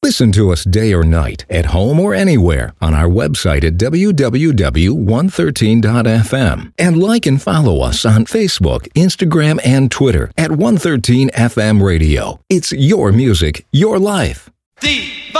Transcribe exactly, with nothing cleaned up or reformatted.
Listen to us day or night, at home or anywhere, on our website at w w w dot one thirteen dot f m. And like and follow us on Facebook, Instagram, and Twitter at one thirteen F M Radio. It's your music, your life. The